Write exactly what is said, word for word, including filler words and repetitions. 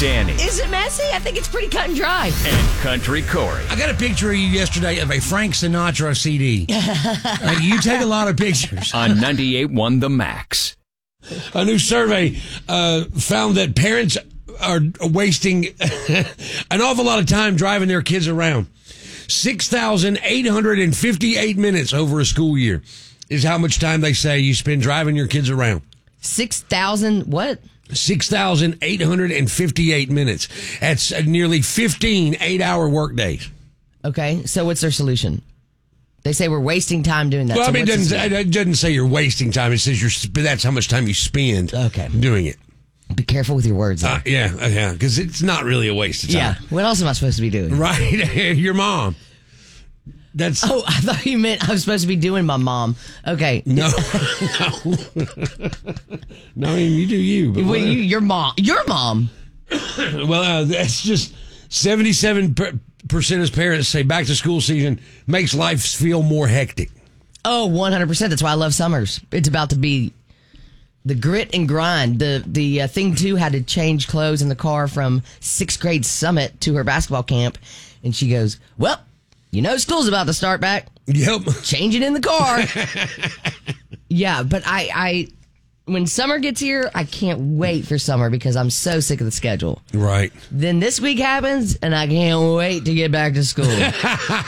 Danny. Is it messy? I think it's pretty cut and dry. And Country Corey. I got a picture of you yesterday of a Frank Sinatra C D. uh, you take a lot of pictures. On ninety-eight point one The Max. A new survey uh, found that parents are wasting an awful lot of time driving their kids around. six thousand eight hundred fifty-eight minutes over a school year is how much time they say you spend driving your kids around. six thousand what? six thousand eight hundred fifty-eight minutes. That's nearly fifteen eight-hour work days. Okay, so what's their solution? They say we're wasting time doing that. Well, so I mean, it what's doesn't, the- it doesn't say you're wasting time. It says you're sp- that's how much time you spend Okay. doing it. Be careful with your words. Uh, yeah, uh, yeah, because it's not really a waste of time. Yeah. What else am I supposed to be doing? Right? Your mom. That's Oh, I thought you meant I was supposed to be doing my mom. Okay. no, no. no, I mean, you do you. But Well, you, your mom. Your mom. well, uh, that's just seventy-seven percent of parents say back to school season makes life feel more hectic. Oh, one hundred percent. That's why I love summers. It's about to be the grit and grind. The the uh, thing, too, had to change clothes in the car from sixth grade summit to her basketball camp. And she goes, well, you know, school's about to start back. Yep. Change it in the car. Yeah, but I, I, when summer gets here, I can't wait for summer because I'm so sick of the schedule. Right. Then this week happens, and I can't wait to get back to school.